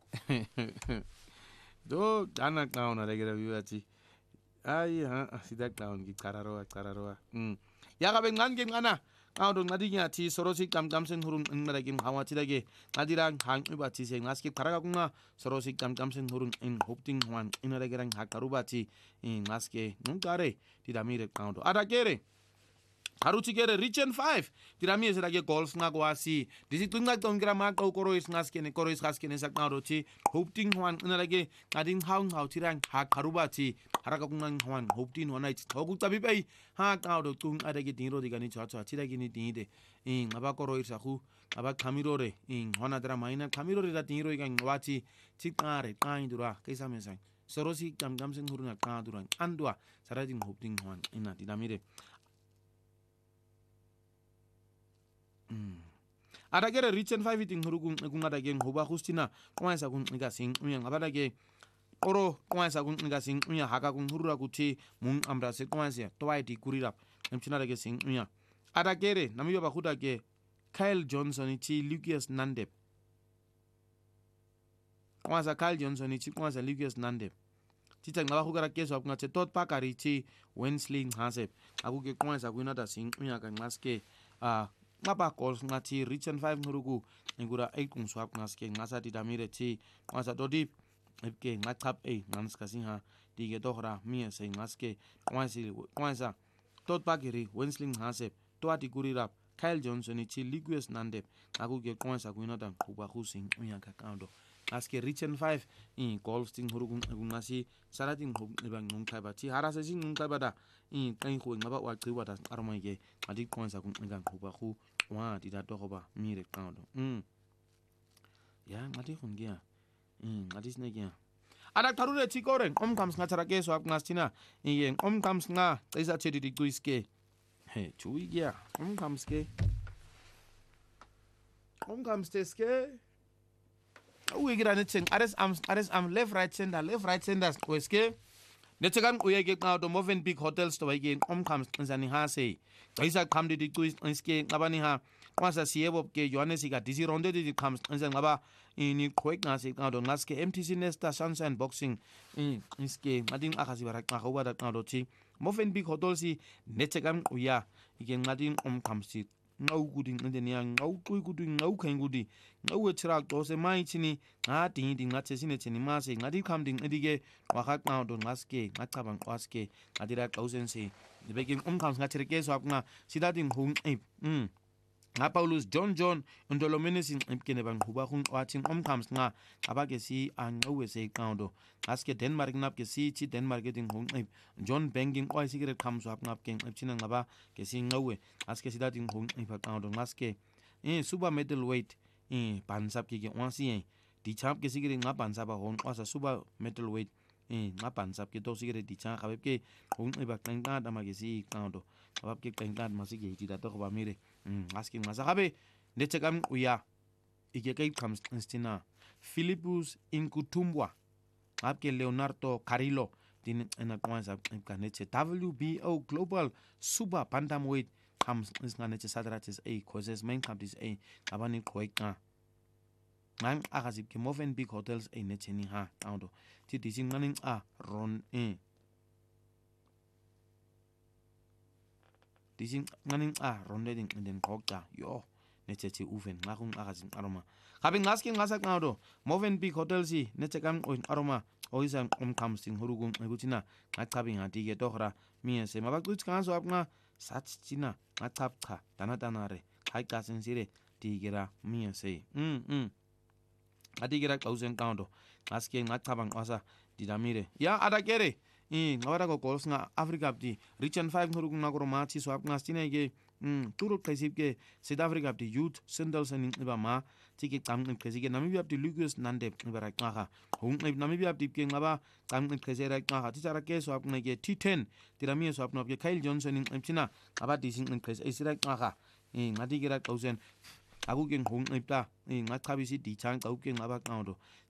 Do dana clown alegera viwathi. Hayi sida clown ngicararoa. Yaka bencane ke nqana. Awundo nqadi nyathi sorosi camcam senhurun nqala ke nghawathi lake. Nqadira nghanqi bathi se ngaski qaraka kunga sorosi camcam senhurun hopting wan inalegera ngaqarubathi ngaske ngqare didamire qawndo. Adakere Harutikere Region 5 Tirami ke golf ngakwasi disicinga congira maqa ukorois ngaskene korois ngaskene saqarothi hoping one inalake qading haung tirang ha qarubati haraka kungang hwan hoping one night okucabipe ha qawdo cung adake dingro digani chacha tirake ni dingide ngaba korois sahu aba qamirore hona dra maina qamirore da dingro igang ngwati tiqare qaindura kaisamesang sorosi camcam sing huruna qadura andwa sarading hoping one ina dinamire Adagere Region 5 iting hurugung adage ngoba hustina kwanza kunqika sing uya ngabadake oro kwanza kunqika sing uya haka kunhurura kuthi mung amrase kwanza twaidi kurira emchina dage sing uya adagere namiyo bahuda ke Kyle Johnson ichi Lucas Nandep kwanza Kyle Johnson ichi kwanza Lucas Nandep tita ngaba hugara keso apngathe tot pakari ichi Wensley Nhasep akuke kwanza kunada sing uya kanqaske ngaba goals ngathi Region 5 nguruku ngura 8 kungswap ngaske ngasa didamire thi ngasa dodip ebke ngachap nganska sinha dige dohra mie se ngaske kwanza tot bagiri Wensling Hasep twati kurirap Kyle Johnson ichi Liquius Nandep akuke kwanza kuinada kuba husing uyaka kaundo aske Region 5 golf ting nguruku ngasi sarating ibang ngkhaiba thi harase sing ngkhaiba kai khu ngaba waqiwa da armoyeke adi kwanza kunqika kuba khu wa dida togoba mire kaundo ya ngati khungia ngati snekia ada tharure tikore omkams ngathara keso apngastina omkams nga cisa thedi diquiske he chuigia omkams teske uyigira netheng ares am left right center kweske Netsekan uyeke qawdo Movenpick Hotels to bayike omkams nzani hase cisa qhamdi diquiske ngabani ha kwasa siyebo ke Johannes ka disi ronde di comes nzani ngaba ini quick ngase qawdo ngaske MTC Nesta Sunshine Boxing iske ngading akasi bara qahuba da qawdo thi Movenpick Hotels netsekan uya ike ngading omkams ngawukudi ngendeni yang ngawuquyikudi ngawukhengudi ngawethira qose mayithini ngadingi ngathi sinetheni mase ngadi khamdi ngidike waqaqawdo ngaske ngacaba nqwaske ngadira qausense dibeke umkhams ngatherekeso apna sidati nghu Paulus John Ndolomene sinqibkene bangquba wathi omkhams nga abake si anqowe seqawdo aske Denmark napke si chi Denmark ngqib John Banking kwayisikire qhamso apnapke ngqibthina ngaba ke sinqowe aske sidati ngqib qawdo ngaske super middleweight bansap ke wasi di champ ke sikire ngabansaba hon kwasa super middleweight ngabansap ke to sikire di champ abeke ngqiba qenqada magesi qawdo abake qenqada masike di dato ba mire asking masakabe nethekam uya ikeke comes instina Philippus Inkutumbwa abke Leonardo Carrillo din ena kwanza kanetse WBO Global Super Bantamweight comes nganetse sadrates causes main companies abani qoiqa ngang akazipke Movenpick Hotels netheni ha awdo ti disingani ron dising ngani ronde den qoqa yo nethethi uven ngakung akazin aroma gabe ngaske ngasa qawdo Movenpick Hotels nethekam aroma oyisa omkhamsing hurugung ekuthina ngachabi ngatike tohra miese mabacuthi ngaso apna sathina ngachapcha danatanare khaiqa sensire tikira miese atikira qausen qawdo ngaske ngachaba ngwasa didamire ya adakere ngawara ko golf nga Africa di Region 5 ngurugung ngakoromathi so apngastina ke turu qesipke South Africa di youth sindles and ibama tiki qamqi qesike Namibia di Lucas Nandep ibara qaha hungqib Namibia di ke ngaba qamqi qesera qaha titsara ke so apneke T10 tiramie so apnopke Kyle Johnson ngqibthina abadising qes esira qaha ngatikira qausen akuke ngqibta ngachabisi di chang qauke ngaba qawdo